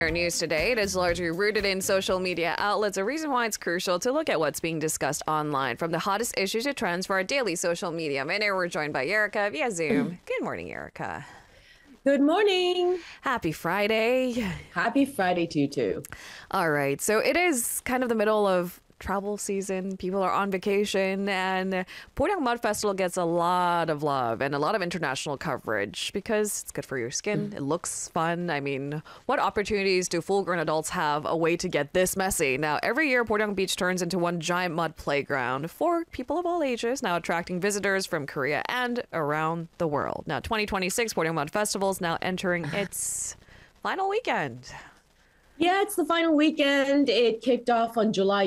Our news today, it is largely rooted in social media outlets, a reason why it's crucial to look at what's being discussed online. From the hottest issues to trends for our daily social media. And we're joined by Erica via Zoom. Good morning, Erica. Good morning. Happy Friday. Happy Friday to you too. All right, so it is kind of the middle of travel season. People are on vacation, and Poriang Mud Festival gets a lot of love and a lot of international coverage because it's good for your skin. It looks fun. I mean, what opportunities do full-grown adults have a way to get this messy? Now, every year, Poriang Beach turns into one giant mud playground for people of all ages, now attracting visitors from Korea and around the world. Now, 2026 Poriang Mud Festival is now entering its final weekend. Yeah, it's the final weekend. It kicked off on July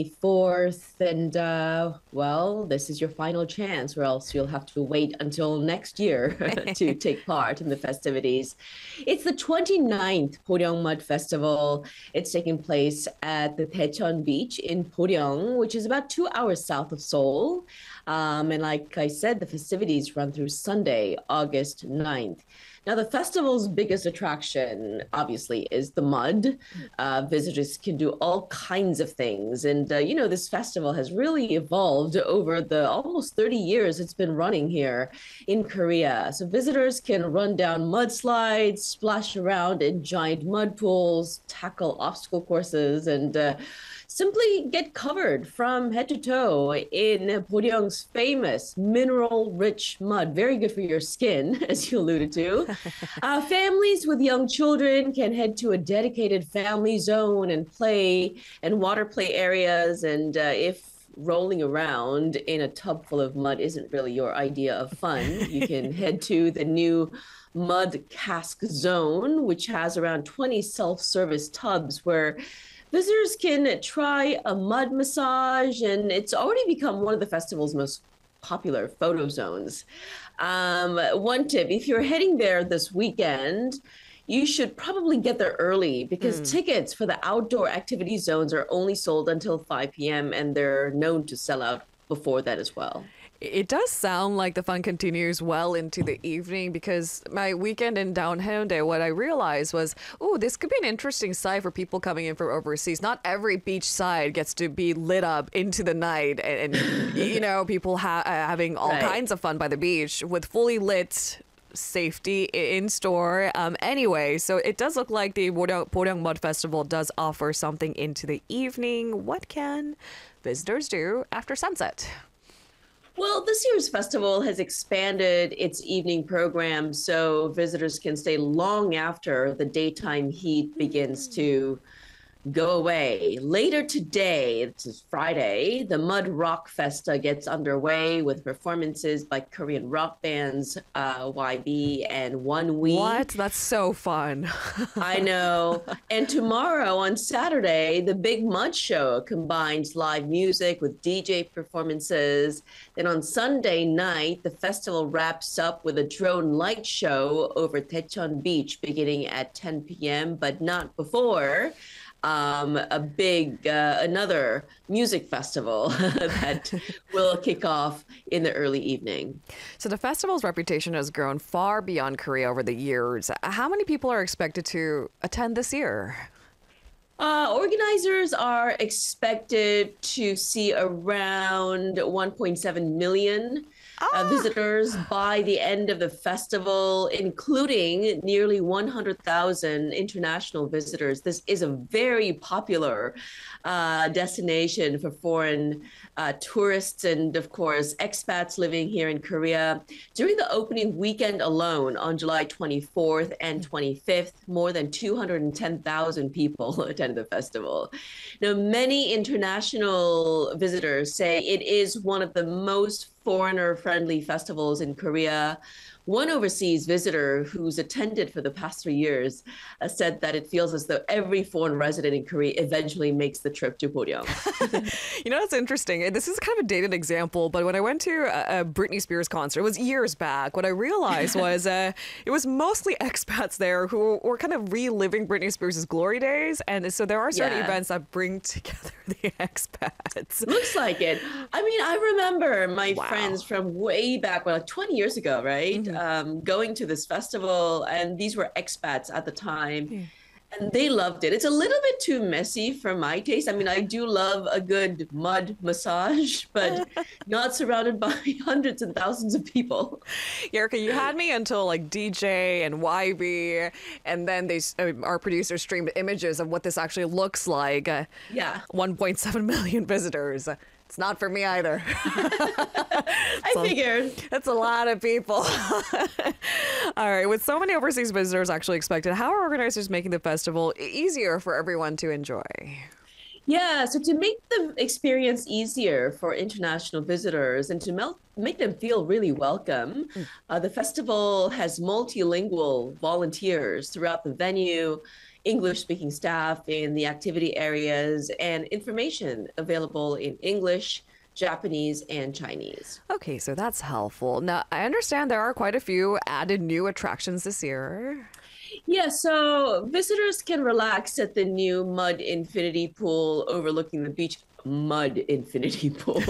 24th. And, well, this is your final chance, or else you'll have to wait until next year to take part in the festivities. It's the 29th Poriang Mud Festival. It's taking place at the Daecheon Beach in Poriang, which is about 2 hours south of Seoul. And like I said, the festivities run through Sunday, August 9th. Now, the festival's biggest attraction, obviously, is the mud. Visitors can do all kinds of things. And, this festival has really evolved over the almost 30 years it's been running here in Korea. So visitors can run down mudslides, splash around in giant mud pools, tackle obstacle courses, and simply get covered from head to toe in Poriang's famous mineral-rich mud. Very good for your skin, as you alluded to. Families with young children can head to a dedicated family zone and play and water play areas. And if rolling around in a tub full of mud isn't really your idea of fun, you can head to the new mud cask zone, which has around 20 self-service tubs where visitors can try a mud massage, and it's already become one of the festival's most popular photo zones. One tip, if you're heading there this weekend, you should probably get there early because tickets for the outdoor activity zones are only sold until 5 p.m. and they're known to sell out before that as well. It does sound like the fun continues well into the evening because my weekend in Daejeon, what I realized was, this could be an interesting site for people coming in from overseas. Not every beach side gets to be lit up into the night and people having all kinds of fun by the beach with fully lit safety in store. Anyway, so it does look like the Poriang Mud Festival does offer something into the evening. What can visitors do after sunset? Well, this year's festival has expanded its evening program so visitors can stay long after the daytime heat begins to go away. Later today, this is Friday, the Mud Rock Festa gets underway with performances by Korean rock bands YB and ONE. What? That's so fun. I know. And tomorrow on Saturday, the Big Mud Show combines live music with DJ performances. Then on Sunday night, the festival wraps up with a drone light show over Daecheon Beach beginning at 10 p.m., but not before. Another music festival that will kick off in the early evening. So the festival's reputation has grown far beyond Korea over the years. How many people are expected to attend this year? Organizers are expected to see around 1.7 million visitors by the end of the festival, including nearly 100,000 international visitors. This is a very popular destination for foreign tourists and, of course, expats living here in Korea. During the opening weekend alone on July 24th and 25th, more than 210,000 people attended the festival. Now, many international visitors say it is one of the most foreigner-friendly festivals in Korea. One overseas visitor who's attended for the past 3 years said that it feels as though every foreign resident in Korea eventually makes the trip to Poriang. That's interesting. This is kind of a dated example, but when I went to a Britney Spears concert, it was years back, what I realized was it was mostly expats there who were kind of reliving Britney Spears' glory days. And so there are certain events that bring together the expats. Looks like it. I mean, I remember my friends from way back, like 20 years ago, right? Going to this festival, and these were expats at the time. And they loved it. It's a little bit too messy for my taste. I mean, I do love a good mud massage, but not surrounded by hundreds and thousands of people. Erica, you had me until like DJ and YB, and then our producer streamed images of what this actually looks like. Yeah. 1.7 million visitors. It's not for me either. I figured. That's a lot of people. All right. With so many overseas visitors actually expected, how are organizers making the festival easier for everyone to enjoy? Yeah, so to make the experience easier for international visitors and to make them feel really welcome, the festival has multilingual volunteers throughout the venue, English-speaking staff in the activity areas, and information available in English, Japanese, and Chinese. Okay, so that's helpful. Now, I understand there are quite a few added new attractions this year. Yeah, so visitors can relax at the new Mud Infinity Pool overlooking the beach. Mud Infinity Pool.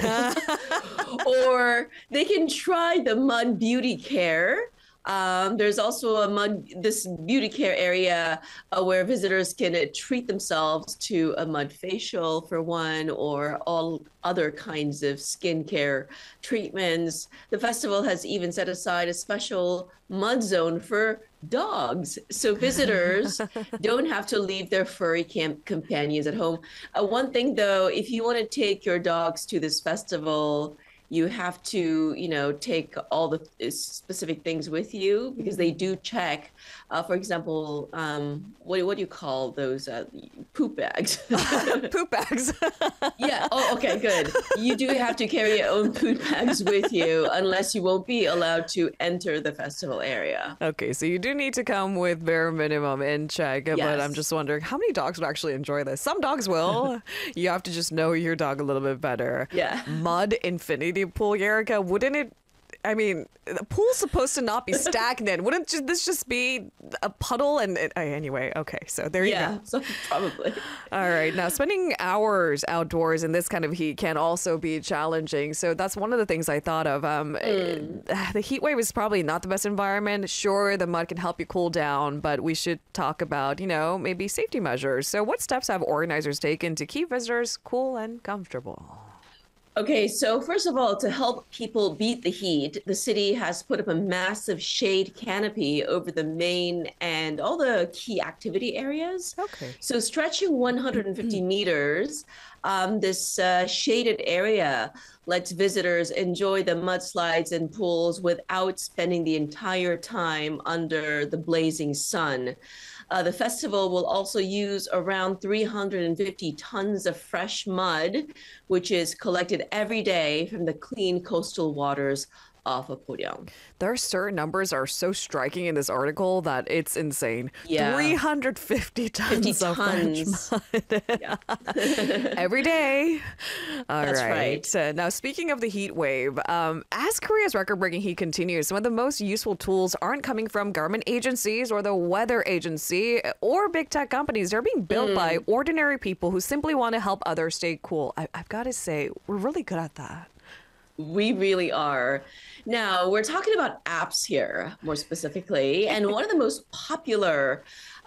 Or they can try the Mud Beauty Care. There's also this beauty care area where visitors can treat themselves to a mud facial for one, or all other kinds of skincare treatments. The festival has even set aside a special mud zone for dogs, so visitors don't have to leave their furry companions at home. One thing though, if you want to take your dogs to this festival, you have to, take all the specific things with you, because they do check. For example, what do you call those poop bags? Poop bags. Yeah. Oh, okay, good. You do have to carry your own poop bags with you, unless you won't be allowed to enter the festival area. Okay, so you do need to come with bare minimum in check, but Yes. I'm just wondering how many dogs would actually enjoy this. Some dogs will. You have to just know your dog a little bit better. Yeah. Mud Infinity Pool, Erica, wouldn't it? I mean, the pool's supposed to not be stagnant. Wouldn't this just be a puddle? Anyway, okay, so there you Yeah, go. so probably. All right. Now, spending hours outdoors in this kind of heat can also be challenging. So that's one of the things I thought of. The heat wave is probably not the best environment. Sure, the mud can help you cool down, but we should talk about, maybe safety measures. So what steps have organizers taken to keep visitors cool and comfortable? Okay, so first of all, to help people beat the heat, the city has put up a massive shade canopy over the main and all the key activity areas. Okay. So stretching 150 meters, this shaded area lets visitors enjoy the mudslides and pools without spending the entire time under the blazing sun. The festival will also use around 350 tons of fresh mud, which is collected every day from the clean coastal waters off of Poryong. There are certain numbers are so striking in this article that it's insane. Yeah. 350 tons of fresh mud. Yeah. Every day. All That's right. right. Now, speaking of the heat wave, as Korea's record-breaking heat continues, some of the most useful tools aren't coming from government agencies or the weather agency or big tech companies. They're being built by ordinary people who simply want to help others stay cool. I've got to say, we're really good at that. We really are. Now, we're talking about apps here, more specifically, and one of the most popular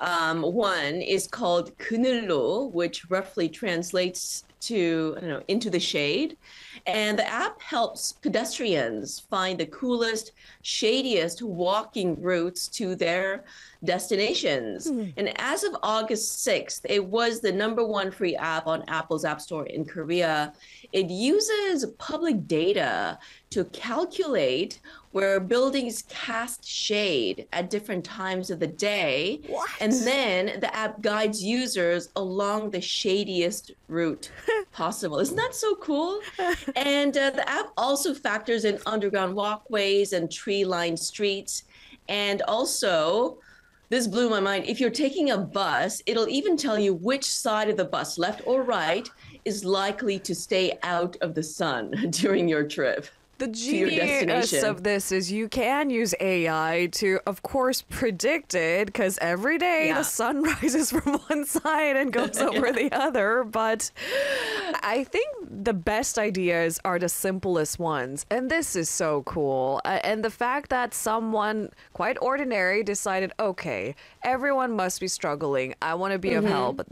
one is called 그늘로, which roughly translates to, into the shade. And the app helps pedestrians find the coolest, shadiest walking routes to their destinations. And as of August 6th, it was the #1 free app on Apple's App Store in Korea. It uses public data to calculate where buildings cast shade at different times of the day. What? And then the app guides users along the shadiest route possible. Isn't that so cool? And the app also factors in underground walkways and tree-lined streets. And also, this blew my mind. If you're taking a bus, it'll even tell you which side of the bus, left or right, is likely to stay out of the sun during your trip. The your genius destination. of this is you can use AI to, of course, predict it because every day Yeah. the sun rises from one side and goes over the other. But I think the best ideas are the simplest ones. And this is so cool. And the fact that someone quite ordinary decided, okay, everyone must be struggling. I want to be of help.